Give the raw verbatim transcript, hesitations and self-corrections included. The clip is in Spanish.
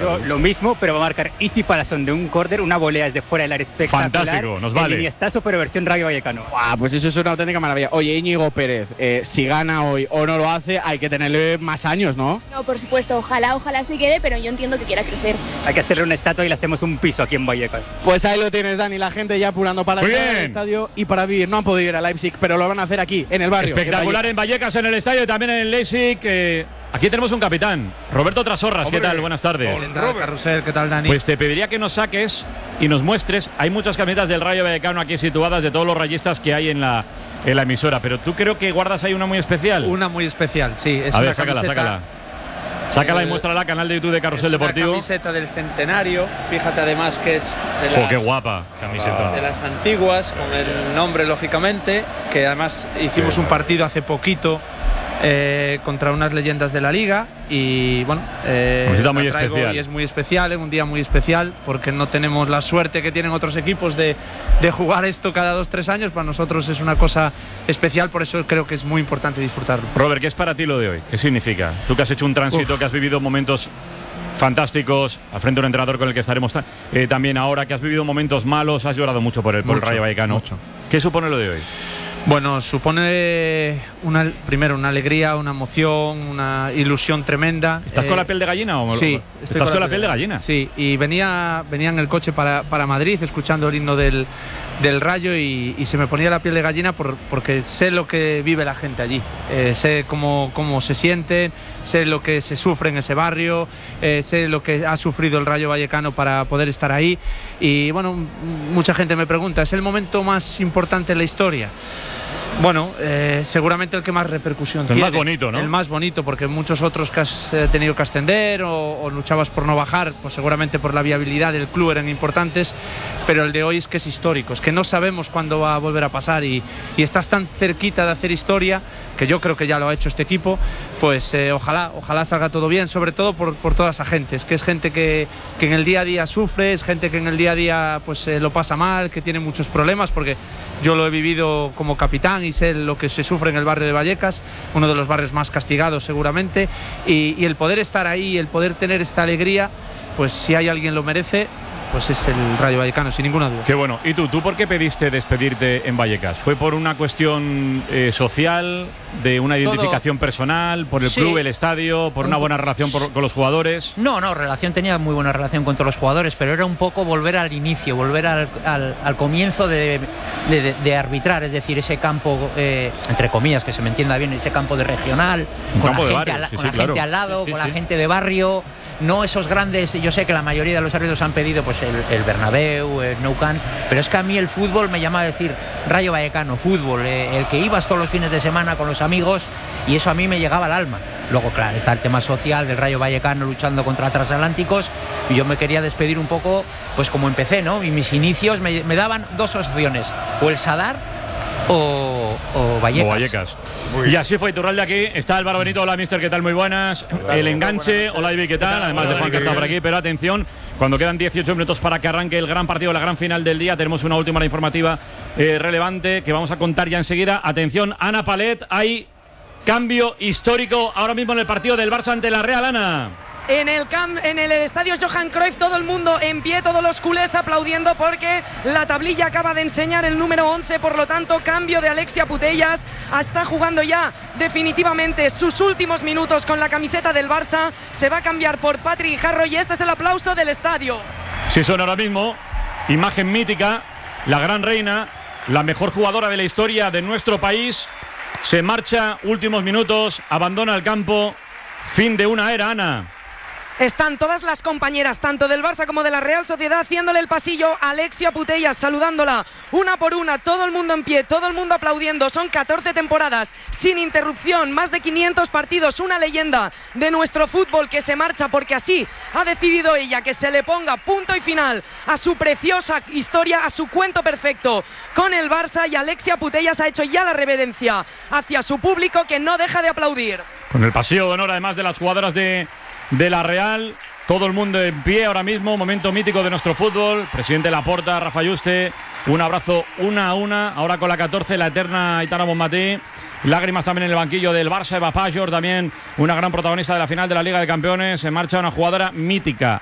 Yo, lo mismo, pero va a marcar Isi Palazón de un córner, una volea desde fuera del área espectacular. Fantástico, nos vale. Y está super versión Rayo Vallecano. Wow, pues eso es una auténtica maravilla. Oye, Íñigo Pérez, eh, si gana hoy o no lo hace, hay que tenerle más años, ¿no? No, por supuesto, ojalá, ojalá se quede, pero yo entiendo que quiera crecer. Hay que hacerle una estatua y le hacemos un piso aquí en Vallecas. Pues ahí lo tienes, Dani, la gente ya apurando para Muy entrar al bien. estadio y para vivir. No han podido ir a Leipzig, pero lo van a hacer aquí, en el barrio. Espectacular en Vallecas, en el estadio y también en el Leipzig. Eh, aquí tenemos un capitán, Roberto Trasorras. Hombre. ¿Qué tal? Buenas tardes. ¿Qué tal, Carrusel? ¿Qué tal, Dani? Pues te pediría que nos saques y nos muestres. Hay muchas camisetas del Rayo Vallecano aquí situadas de todos los rayistas que hay en la, en la emisora, pero tú creo que guardas ahí una muy especial. Una muy especial, sí. Es a una ver, sácala, camiseta, sácala. Sácala el, y muéstrala al canal de YouTube de Carrusel Deportivo. Es una camiseta del centenario. Fíjate además que es de ¡Jo, las, qué guapa camiseta! de las antiguas, con el nombre lógicamente, que además hicimos Sí, un partido hace poquito eh, contra unas leyendas de la liga y bueno, eh, Camiseta muy la traigo especial. y es muy especial, es un día muy especial porque no tenemos la suerte que tienen otros equipos de, de jugar esto cada dos tres años. Para nosotros es una cosa especial, por eso creo que es muy importante disfrutarlo. Robert, ¿qué es para ti lo de hoy? ¿Qué significa? Tú que has hecho un tránsito, Uf. que has vivido momentos fantásticos, al frente de un entrenador con el que estaremos eh, también ahora, que has vivido momentos malos, has llorado mucho por el, por el Mucho, Rayo Vallecano. mucho. ¿Qué supone lo de hoy? Bueno, supone una, primero una alegría, una emoción, una ilusión tremenda. ¿Estás Eh, con la piel de gallina? O Sí. ¿Estás con la piel de gallina? Sí, y venía, venía en el coche para, para Madrid escuchando el himno del, del Rayo y, y se me ponía la piel de gallina por, porque sé lo que vive la gente allí. Eh, sé cómo, cómo se sienten, sé lo que se sufre en ese barrio, eh, sé lo que ha sufrido el Rayo Vallecano para poder estar ahí. Y bueno, m- mucha gente me pregunta, ¿es el momento más importante en la historia? Bueno, eh, seguramente el que más repercusión El tiene. más bonito, ¿no? El más bonito, porque muchos otros que has eh, tenido que ascender o, o luchabas por no bajar, pues seguramente por la viabilidad del club eran importantes, pero el de hoy es que es histórico, es que no sabemos cuándo va a volver a pasar y, y estás tan cerquita de hacer historia, que yo creo que ya lo ha hecho este equipo, pues eh, ojalá, ojalá salga todo bien, sobre todo por, por toda esa gente, es que es gente que, que en el día a día sufre, es gente que en el día a día pues eh, lo pasa mal, que tiene muchos problemas, porque yo lo he vivido como capitán y sé lo que se sufre en el barrio de Vallecas, uno de los barrios más castigados seguramente, y, y el poder estar ahí, el poder tener esta alegría, pues si hay alguien lo merece, pues es el Rayo Vallecano, sin ninguna duda. Qué bueno. ¿Y tú? ¿Tú por qué pediste despedirte en Vallecas? ¿Fue por una cuestión eh, social, de una identificación Todo. personal, por el Sí. club, el estadio, por una buena relación por- con los jugadores? No, no, relación tenía muy buena relación con todos los jugadores, pero era un poco volver al inicio, volver al, al, al comienzo de, de, de- de arbitrar, es decir, ese campo, eh, entre comillas, que se me entienda bien, ese campo de regional, Un con campo la, de gente, barrio, al, sí, con sí, la claro. gente al lado, Sí, sí, con sí. la gente de barrio, no esos grandes. Yo sé que la mayoría de los árbitros han pedido pues el, el Bernabéu, el Nou Camp, pero es que a mí el fútbol me llama a decir Rayo Vallecano, fútbol, eh, el que ibas todos los fines de semana con los amigos, y eso a mí me llegaba al alma. Luego, claro, está el tema social del Rayo Vallecano luchando contra transatlánticos, y yo me quería despedir un poco, pues como empecé, ¿no? Y mis inicios me, me daban dos opciones, o el Sadar o, o Vallecas. O Vallecas. Y así fue Iturralde aquí. Está Álvaro Benito. Hola, mister, ¿qué tal? Muy buenas. El enganche. Hola, David, ¿qué tal? Además de Juan, que está por aquí. Pero atención, cuando quedan dieciocho minutos para que arranque el gran partido, la gran final del día, tenemos una última hora informativa eh, relevante que vamos a contar ya enseguida. Atención, Ana Palet, hay cambio histórico ahora mismo en el partido del Barça ante la Real, Ana. En el, camp, en el estadio Johan Cruyff, todo el mundo en pie, todos los culés aplaudiendo porque la tablilla acaba de enseñar el número once, por lo tanto cambio de Alexia Putellas, está jugando ya definitivamente sus últimos minutos con la camiseta del Barça, se va a cambiar por Patri Guijarro y este es el aplauso del estadio. Sí, son ahora mismo, imagen mítica, la gran reina, la mejor jugadora de la historia de nuestro país, se marcha, últimos minutos, abandona el campo, fin de una era, Ana. Están todas las compañeras, tanto del Barça como de la Real Sociedad, haciéndole el pasillo a Alexia Putellas, saludándola una por una, todo el mundo en pie, todo el mundo aplaudiendo. Son catorce temporadas sin interrupción, más de quinientos partidos, una leyenda de nuestro fútbol que se marcha porque así ha decidido ella, que se le ponga punto y final a su preciosa historia, a su cuento perfecto con el Barça, y Alexia Putellas ha hecho ya la reverencia hacia su público, que no deja de aplaudir. Con el pasillo de honor, además de las jugadoras de, de la Real, todo el mundo en pie ahora mismo, momento mítico de nuestro fútbol. Presidente Laporta, Rafa Yuste, un abrazo una a una, ahora con la catorce, la eterna Aitana Bonmatí. Lágrimas también en el banquillo del Barça, Eva Pajor, también una gran protagonista de la final de la Liga de Campeones. Se marcha una jugadora mítica.